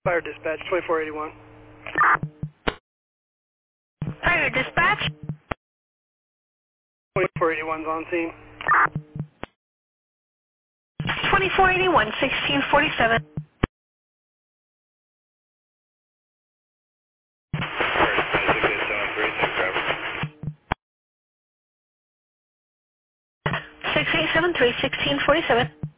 Fire dispatch, 2481. Fire dispatch. 2481's on scene. 2481, 1647. Fire dispatch, 6873, 6873, 1647.